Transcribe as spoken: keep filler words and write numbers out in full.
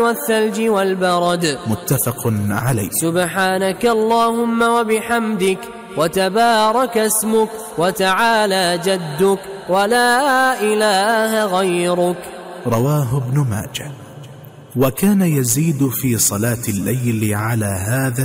والثلج والبرد. متفق عليه. سبحانك اللهم وبحمدك وتبارك اسمك وتعالى جدك ولا إله غيرك. رواه ابن ماجه. وكان يزيد في صلاة الليل على هذا